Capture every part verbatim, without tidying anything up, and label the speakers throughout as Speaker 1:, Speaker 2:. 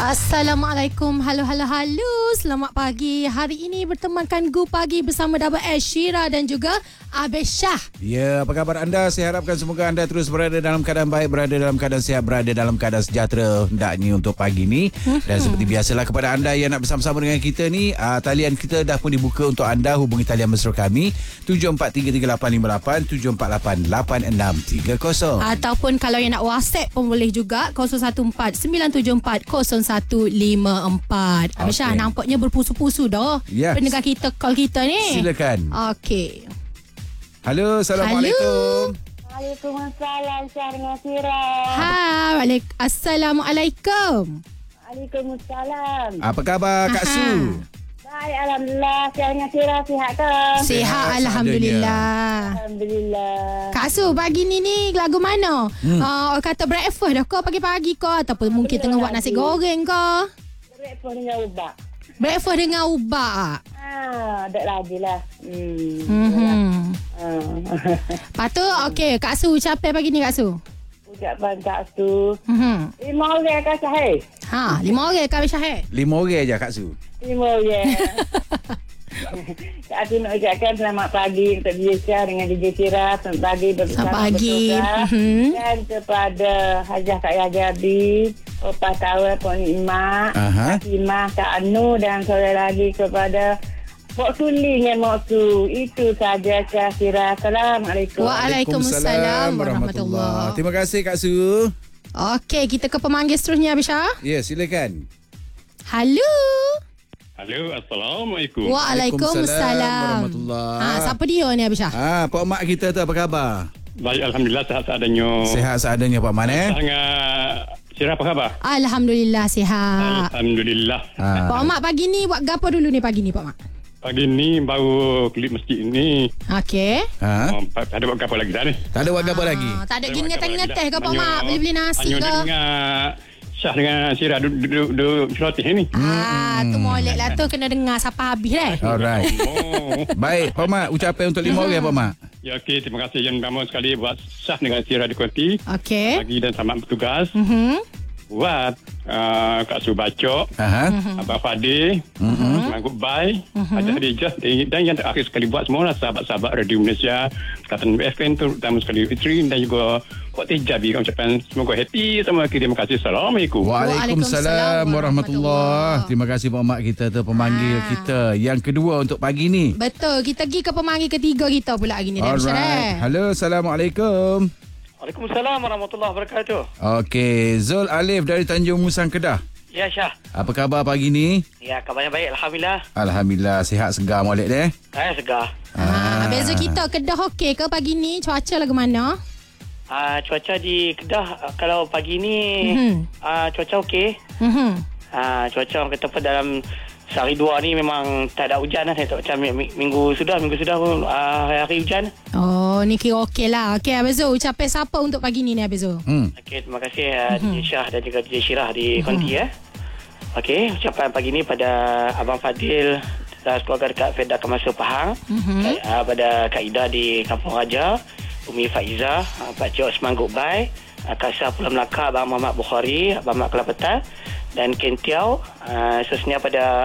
Speaker 1: Assalamualaikum, halo halo halo. Selamat pagi. Hari ini bertemankan Gu Pagi bersama Double S, Syira dan juga Abel Syah.
Speaker 2: Ya, apa khabar anda? Saya harapkan semoga anda terus berada dalam keadaan baik, berada dalam keadaan sihat, berada dalam keadaan sejahtera hendaknya untuk pagi ni. Dan seperti biasalah kepada anda yang nak bersama-sama dengan kita ni, uh, talian kita dah pun dibuka untuk anda. Hubungi talian mesra kami tujuh empat tiga tiga lapan lima lapan tujuh empat lapan lapan enam tiga kosong.
Speaker 1: Ataupun kalau yang nak WhatsApp pun boleh juga kosong satu empat sembilan tujuh empat kosong satu lima empat. Abel Syah, nampaknya berpusu-pusu dah.
Speaker 2: Yes.
Speaker 1: Pendengar kita call kita ni.
Speaker 2: Silakan.
Speaker 1: Okey.
Speaker 2: Halo, Assalamualaikum.
Speaker 3: Waalaikumsalam, Syah dengan Syira.
Speaker 1: Hai, waalaikum. Assalamualaikum.
Speaker 3: Waalaikumsalam.
Speaker 2: Apa khabar Kak
Speaker 1: Aha.
Speaker 2: Su?
Speaker 3: Baik, Alhamdulillah. Syah dengan Syira sihat ke?
Speaker 1: Sihat,
Speaker 2: Sihat
Speaker 1: Alhamdulillah.
Speaker 3: Alhamdulillah.
Speaker 1: Kak Su, pagi ni ni lagu mana? Hmm. Uh, kata breakfast dah ke pagi-pagi ke? Ataupun mungkin
Speaker 3: Belum
Speaker 1: tengah buat
Speaker 3: lagi.
Speaker 1: nasi goreng ke?
Speaker 3: Breakfast dengan ubah.
Speaker 1: Breakfast dengan ubak.
Speaker 3: Ah, ada lagi lah. Hmm.
Speaker 1: Hmm.
Speaker 3: Ah.
Speaker 1: Lepas tu, okey, Kak Su ucapan pagi ni Kak Su.
Speaker 3: Ucapan Kak Su.
Speaker 1: Hmm.
Speaker 3: Lima orang Kak Syahir.
Speaker 1: Ha, lima orang Kak Syahir.
Speaker 2: Lima orang je Kak Su.
Speaker 3: Lima orang. Kak Su nak ucapkan selamat pagi untuk D J Syah dengan D J Syira. Selamat pagi bersama
Speaker 1: Selamat pagi.
Speaker 3: bertugas.
Speaker 1: Mhm.
Speaker 3: Dan kepada Hajah Kak Yajabi, Opah Tawar, Pok Nikmat,
Speaker 2: Aha.
Speaker 3: Kak Imah, Kak Anu dan sore lagi kepada Pok Suli dengan Mak Su. Itu saja Syah Syira. Assalamualaikum.
Speaker 1: Waalaikumsalam warahmatullahi.
Speaker 2: Terima kasih Kak Su.
Speaker 1: Okey, kita ke pemanggil seterusnya Abel Syah.
Speaker 2: Ya, silakan.
Speaker 1: Halo.
Speaker 4: Halo, Assalamualaikum.
Speaker 1: Waalaikumsalam.
Speaker 2: warahmatullahi.
Speaker 1: Ha, siapa dia ni Abel Syah?
Speaker 2: Ah, Pak Mak kita tu apa khabar?
Speaker 4: Baik, Alhamdulillah sehat seadanya.
Speaker 2: Sehat seadanya Pak Man eh?
Speaker 4: Sangat. Syirah apa khabar?
Speaker 1: Alhamdulillah sihat.
Speaker 4: Alhamdulillah.
Speaker 2: Ah.
Speaker 1: Pak Mak pagi ni buat gapo dulu ni pagi ni Pak Mak?
Speaker 4: Pagi ni baru kelip masjid ni.
Speaker 1: Okey.
Speaker 2: Ha?
Speaker 4: Oh, tak ada buat apa lagi dah ni.
Speaker 2: Tak ada buat apa lagi?
Speaker 1: Ah, tak ada
Speaker 4: Tak
Speaker 1: gini
Speaker 4: buat apa lagi
Speaker 1: ngeteh-ngeteh
Speaker 4: dah.
Speaker 1: ke Pak Mak? Beli-beli nasi
Speaker 4: Hanya
Speaker 1: ke?
Speaker 4: dengar Syah dengan Syirah duduk celoteh ni.
Speaker 1: Ah, tu molek lah tu kena dengar sampai habis dah.
Speaker 2: Alright.
Speaker 4: Oh.
Speaker 2: Baik, Pak Mak, ucapan untuk lima orang Pak Mak.
Speaker 4: Ya, okey. Terima kasih yang pertama sekali buat Syah dengan Syirah di Konti.
Speaker 1: Okey.
Speaker 4: Pagi dan selamat bertugas.
Speaker 1: Mhm.
Speaker 4: Buat uh, Kak Su Bacok.
Speaker 2: Aha.
Speaker 4: Abang Fadil, mm-hmm. Goodbye, mm-hmm. Ada Hadijah dan yang terakhir sekali buat semua sahabat-sahabat Radio Malaysia, Katan F M terutama sekali Fitri dan juga Kok Tejabi. Kami ucapkan semoga happy sama kita. Terima kasih. Assalamualaikum.
Speaker 2: Waalaikumsalam warahmatullahi. Terima kasih Pak Mak kita tu pemanggil
Speaker 1: Ah.
Speaker 2: kita yang kedua untuk pagi ni.
Speaker 1: Betul, kita pergi ke pemanggil ketiga kita pula hari ni.
Speaker 2: Alright. Halo, Assalamualaikum.
Speaker 5: Waalaikumsalam warahmatullahi wabarakatuh.
Speaker 2: Okey, Zul Alif dari Tanjung Musang Kedah.
Speaker 5: Ya Syah.
Speaker 2: Apa khabar pagi ni?
Speaker 5: Ya, kabarnya baik Alhamdulillah.
Speaker 2: Alhamdulillah, sihat segar molek deh.
Speaker 5: Saya segar.
Speaker 1: Ah, beza kita Kedah okey ke pagi ni? Cuaca lagu mana?
Speaker 5: Uh, cuaca di Kedah uh, kalau pagi ni
Speaker 1: Mhm.
Speaker 5: uh, cuaca okey.
Speaker 1: Mhm.
Speaker 5: Uh, cuaca orang kata apa dalam sehari dua ni memang tak ada hujan lah. Saya tak macam ming- minggu sudah minggu sudah pun uh, hari hujan.
Speaker 1: Oh, ni kira okey lah. Okey, Abel Zul, ucapan siapa untuk pagi ni ni Abel Zul?
Speaker 2: Hmm.
Speaker 5: Okey, terima kasih uh, D J Syah dan juga D J Syirah di Konti ya. Okey, ucapan pagi ni pada Abang Fadil dan keluarga dekat Fedah Kemasa Pahang.
Speaker 1: Mhm.
Speaker 5: Uh, pada Kak Ida di Kampung Raja, Umi Faizah, uh, Pak Cik Osman Goodbye, uh, Kak Syah Pulau Melaka, Abang Muhammad Bukhari, Abang Mak Kelapetan dan Ken Tiaw. Uh, seterusnya pada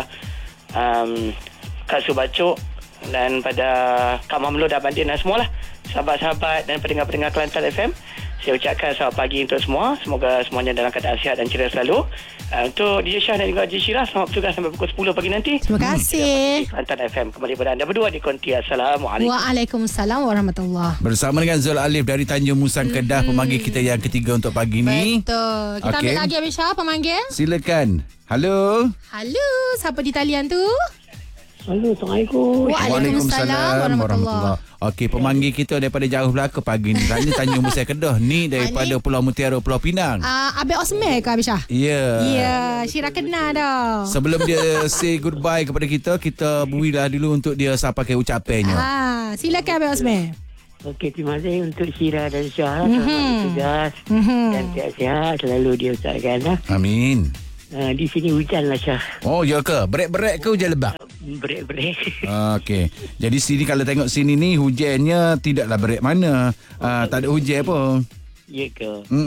Speaker 5: um, Kak Subacuk dan pada Kak Mamlo dan Bandin dan semualah sahabat-sahabat dan pendengar-pendengar Kelantan F M. Saya ucapkan selamat pagi untuk semua. Semoga semuanya dalam keadaan sihat dan ceria selalu. Uh, untuk D J Syah dan juga D J Syirah, selamat bertugas sampai pukul sepuluh pagi nanti.
Speaker 1: Terima kasih.
Speaker 5: Kelantan F M kembali pada anda berdua di Konti. Assalamualaikum.
Speaker 1: Waalaikumsalam warahmatullahi.
Speaker 2: Bersama dengan Zul Alif dari Tanjung Musang Kedah, pemanggil kita yang ketiga untuk pagi ni.
Speaker 1: Betul. Kita
Speaker 2: Okey.
Speaker 1: ambil lagi Abel Syah pemanggil.
Speaker 2: Silakan. Halo.
Speaker 1: Halo, siapa di talian tu?
Speaker 3: Halo, Assalamualaikum.
Speaker 1: Waalaikumsalam warahmatullahi.
Speaker 2: Okey, pemanggil kita daripada jauh belaka pagi ni. Tanya Tanjung Musang Kedah ni daripada Pulau Mutiara, Pulau Pinang.
Speaker 1: Ah, Abel Osman ke Abel Syah?
Speaker 2: Ya.
Speaker 1: Ya, Syirah kenal dah.
Speaker 2: Sebelum dia say goodbye kepada kita, kita berilah dulu untuk dia sampai ke ucapannya.
Speaker 1: Ah, silakan Abel Osman.
Speaker 3: Okey, terima kasih untuk Syirah dan Syah. Selamat bertugas.
Speaker 1: Mhm.
Speaker 3: Dan sihat-sihat selalu dia ucapkan lah.
Speaker 2: Amin.
Speaker 3: Uh, di sini hujan lah Syah.
Speaker 2: Oh, ya ke? Brek-brek ke hujan lebat?
Speaker 3: Break-break.
Speaker 2: Okey. Jadi sini kalau tengok sini ni hujannya tidaklah brek mana. Uh, tak ada hujan pun.
Speaker 3: Ya ke?
Speaker 2: Hmm.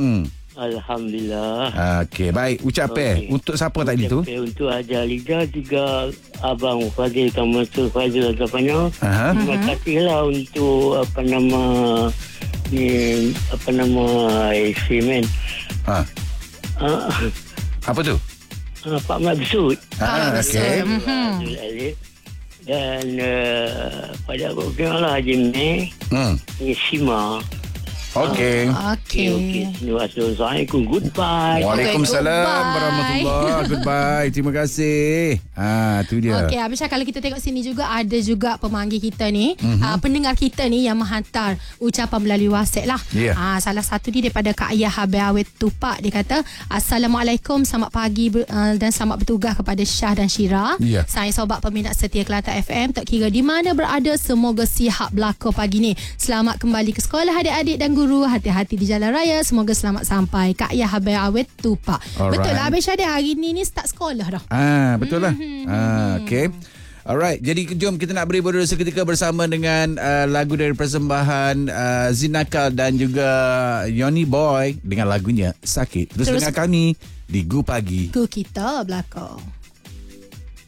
Speaker 6: Alhamdulillah.
Speaker 2: Okey, baik. Ucap okay. Untuk siapa tadi tu?
Speaker 6: Untuk Haji Liga juga Abang Fazil Kamatul Fazil Azafanya. Uh-huh. Terima kasihlah untuk apa nama ni apa nama Simen. Ha. Uh,
Speaker 2: apa tu?
Speaker 6: Uh, Pak Maksud.
Speaker 2: Ah, okey.
Speaker 6: Mm-hmm. Dan uh, pada aku kenal lah Haji Mne. Hmm. Ni Sima.
Speaker 2: Okey.
Speaker 1: Okey.
Speaker 6: Okey. Terima kasih. Assalamualaikum. Goodbye.
Speaker 2: Waalaikumsalam
Speaker 1: Goodbye.
Speaker 2: warahmatullahi. Goodbye. Terima kasih. Ah, tu dia.
Speaker 1: Okey, Abisha, kalau kita tengok sini juga ada juga pemanggil kita ni, mm-hmm. uh, pendengar kita ni yang menghantar ucapan melalui WhatsApp lah.
Speaker 2: Yeah.
Speaker 1: Uh, salah satu ni daripada Kak Ayah Habib Awet Tupak. Dia kata, Assalamualaikum, selamat pagi uh, dan selamat bertugas kepada Syah dan Syira.
Speaker 2: Yeah.
Speaker 1: Saya sobat peminat setia Kelata F M, tak kira di mana berada, semoga sihat belaka pagi ni. Selamat kembali ke sekolah adik-adik dan guru, hati-hati di jalan raya, semoga selamat sampai. Kak Ayah Habib Awet Tupak.
Speaker 2: Alright.
Speaker 1: Betul lah Abisha, dia hari ni ni start sekolah dah.
Speaker 2: Ah, betul lah. Ah, okey. Alright, jadi jom kita nak beri berdoa seketika bersama dengan uh, lagu dari persembahan uh, Zinakal dan juga Yoni Boy dengan lagunya Sakit. Terus, Terus dengan kami di Gu Pagi.
Speaker 1: Ku kita belakang.